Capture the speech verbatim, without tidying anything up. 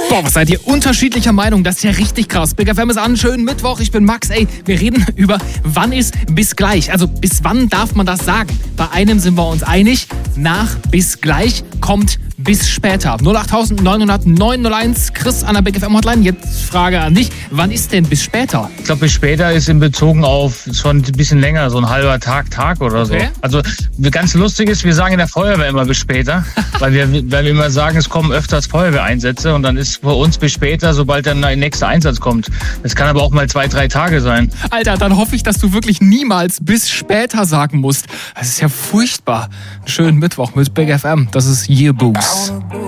Boah, was seid ihr unterschiedlicher Meinung? Das ist ja richtig krass. Big F M ist an, schönen Mittwoch, ich bin Max. Ey, wir reden über, wann ist bis gleich? Also bis wann darf man das sagen? Bei einem sind wir uns einig, nach bis gleich kommt bis später. null acht neun null neun null eins, Chris an der Big F M Hotline. Jetzt Frage an dich, wann ist denn bis später? Ich glaube, bis später ist in Bezug auf schon ein bisschen länger, so ein halber Tag, Tag oder so. Okay. Also ganz lustig ist, wir sagen in der Feuerwehr immer bis später, weil wir, weil wir immer sagen, es kommen öfters Feuerwehreinsätze und dann ist bei uns bis später, sobald dann der nächste Einsatz kommt. Das kann aber auch mal zwei, drei Tage sein. Alter, dann hoffe ich, dass du wirklich niemals bis später sagen musst. Das ist ja furchtbar. Schönen Mittwoch mit Big F M. Das ist Yearboos.